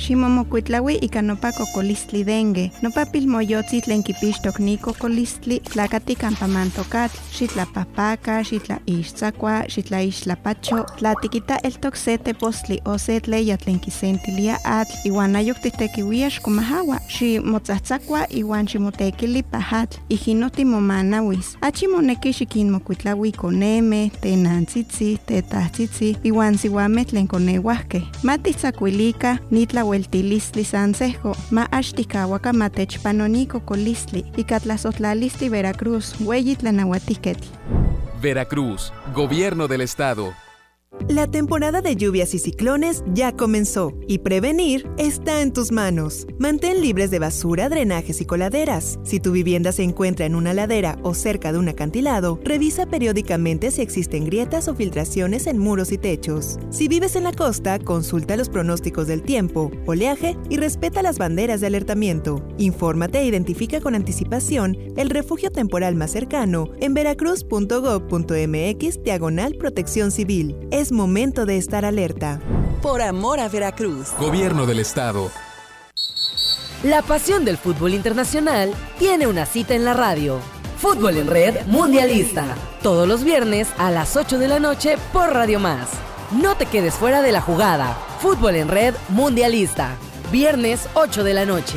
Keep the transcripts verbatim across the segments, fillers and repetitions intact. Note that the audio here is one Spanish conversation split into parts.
ximomokuitlaui ika nopa kokolistli dengue. Nopa pilmoyotzi tlen kipixtok ni kokolistli tlakati kampa mantokatl, xitlapahpaka, xitlaixtzakua, xitlaixtlapacho, tlatikita eltok se tepostli o se tleya tlen kisentilia atl, iwan ayok titekiuia xkomahawa, ximotzatzakua iwan ximotekili pahatl, ijinoti momanawis. Achi moneki xikinmokuitlaui koneme, tenantzitzi, tetahtzitzi, iwan siwame tlen koneuahke. Matitzakuilika nitlaueltilistli sansejo, ma axtikawaka matechpanoni kokolistli, ika tlasohtlalistli Veracruz, ueyi tlanauatiketl. Veracruz, Gobierno del Estado. La temporada de lluvias y ciclones ya comenzó y prevenir está en tus manos. Mantén libres de basura, drenajes y coladeras. Si tu vivienda se encuentra en una ladera o cerca de un acantilado, revisa periódicamente si existen grietas o filtraciones en muros y techos. Si vives en la costa, consulta los pronósticos del tiempo, oleaje y respeta las banderas de alertamiento. Infórmate e identifica con anticipación el refugio temporal más cercano en veracruz punto gob punto mx diagonal protección civil. Es momento de estar alerta. Por amor a Veracruz. Gobierno del Estado. La pasión del fútbol internacional tiene una cita en la radio. Fútbol en Red Mundialista. Todos los viernes a las ocho de la noche por Radio Más. No te quedes fuera de la jugada. Fútbol en Red Mundialista. Viernes ocho de la noche.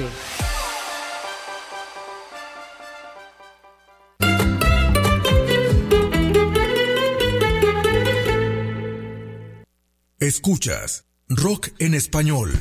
Escuchas Rock en Español.